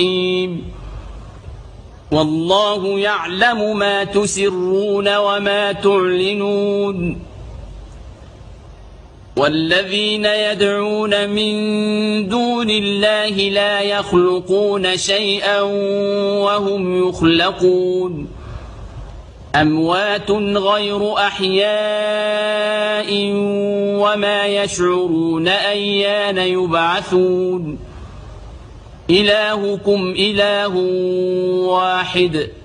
والله يعلم ما تسرون وما تعلنون والذين يدعون من دون الله لا يخلقون شيئا وهم يخلقون أموات غير أحياء وما يشعرون أيان يبعثون إلهكم إله واحد